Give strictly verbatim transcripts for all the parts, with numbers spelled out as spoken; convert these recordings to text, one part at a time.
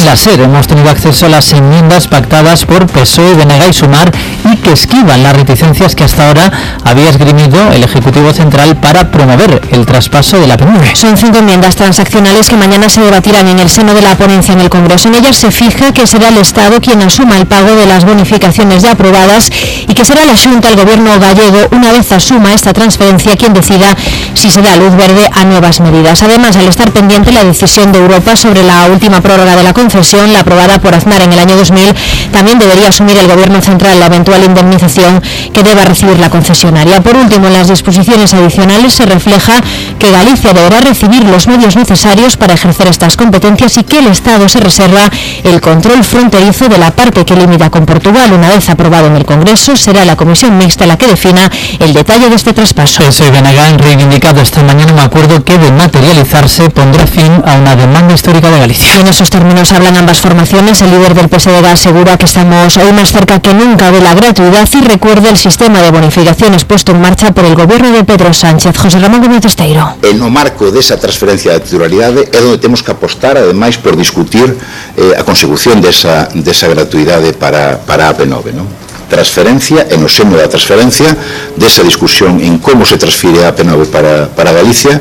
la SER hemos tenido acceso a las enmiendas pactadas por P S O E, B N G y Sumar y que esquivan las reticencias que hasta ahora había esgrimido el Ejecutivo Central para promover el traspaso de la P N V. Son cinco enmiendas transaccionales que mañana se debatirán en el seno de la ponencia en el Congreso. En ellas se fija que será el Estado quien asuma el pago de las bonificaciones ya aprobadas y que será la Xunta, el Gobierno gallego, una vez asuma esta transferencia, quien decida si se da luz verde a nuevas medidas. Además, al estar pendiente la decisión de Europa sobre la última prórroga de la concesión, la aprobada por Aznar en el año dos mil, también debería asumir el Gobierno central la eventual indemnización que deba recibir la concesionaria. Por último, en las disposiciones adicionales se refleja que Galicia deberá recibir los medios necesarios para ejercer estas competencias y que el Estado se reserva el control fronterizo de la parte que limita con Portugal. Una vez aprobado en el Congreso, será la Comisión Mixta la que defina el detalle de este traspaso. P S O E y B N G han reivindicado esta mañana un acuerdo que, de materializarse, pondrá fin a una demanda histórica de Galicia. En esos términos hablan ambas formaciones. El líder del P S D G asegura que estamos hoy más cerca que nunca de la gratuidad y recuerda el sistema de bonificaciones puesto en marcha por el Gobierno de Pedro Sánchez. José Ramón Gómez Testeiro. En o marco desa transferencia de titularidade é onde temos que apostar, ademais, por discutir eh, a consecución desa, desa gratuidade para, para a P nove, non? Transferencia, en o seno da transferencia, desa discusión en como se transfire a P nove para, para Galicia,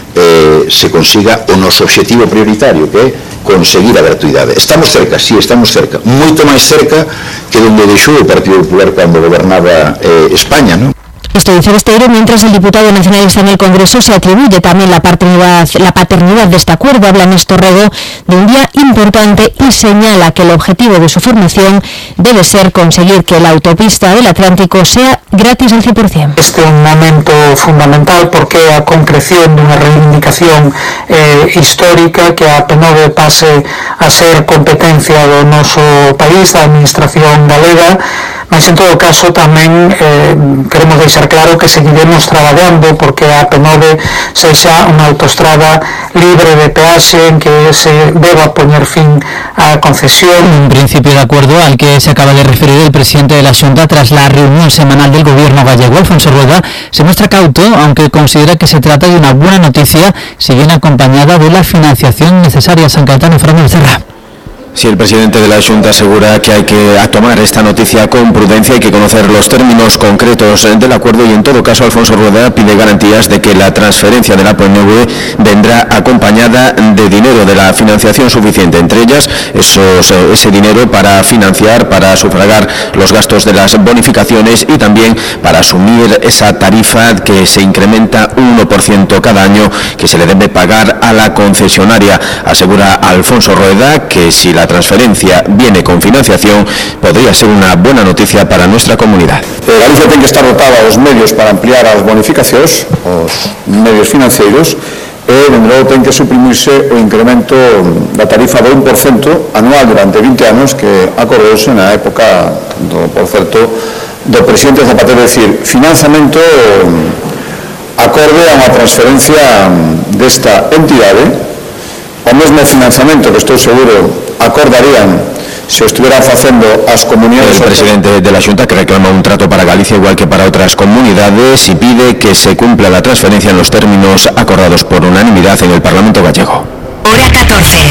eh, se consiga o noso obxectivo prioritario, que é conseguir a gratuidade. Estamos cerca, sí, estamos cerca, moito máis cerca que donde deixou o Partido Popular cando gobernaba eh, España, non? Esto dice Besteiro, mientras el diputado nacionalista en el Congreso se atribuye también la paternidad, la paternidad de este acuerdo. Habla Néstor Rego de un día importante y señala que el objetivo de su formación debe ser conseguir que la autopista del Atlántico sea gratis al cien por cien. Este é un momento fundamental porque é a concreción dunha reivindicación eh, histórica, que a P nove pase a ser competencia do noso país, da administración galega, mas en todo caso tamén eh, queremos deixar claro que seguiremos traballando porque a P nove sexa unha autostrada libre de peaxe en que se deba poñer fin á concesión. Un principio de acuerdo al que se acaba de referir el presidente de la Xunta tras la reunión semanal del Gobierno gallego. Alfonso Rueda se muestra cauto, aunque considera que se trata de una buena noticia si viene acompañada de la financiación necesaria. San Caetano, Fernando Becerra. Si el presidente de la Xunta asegura que hay que tomar esta noticia con prudencia, hay que conocer los términos concretos del acuerdo y en todo caso Alfonso Rueda pide garantías de que la transferencia de la P N V vendrá acompañada de dinero, de la financiación suficiente, entre ellas esos, ese dinero para financiar, para sufragar los gastos de las bonificaciones y también para asumir esa tarifa que se incrementa un uno por ciento cada año que se le debe pagar a la concesionaria. Asegura Alfonso Rueda que si la La transferencia viene con financiación, podría ser una buena noticia para nuestra comunidad. Eh, Galicia ten que estar dotada os medios para ampliar as bonificacións, os medios financeiros, e, dende logo, ten que suprimirse o incremento da tarifa do un por cento anual durante vinte anos que acordouse na época, do, por certo, do presidente Zapatero, decir, financiamento acorde a unha transferencia desta entidade, o mesmo financiamento que estou seguro acordarían se estuvieran facendo as comunidades. El presidente de la Xunta, que reclama un trato para Galicia igual que para otras comunidades y pide que se cumpla la transferencia en los términos acordados por unanimidad en el Parlamento gallego. Hora catorce.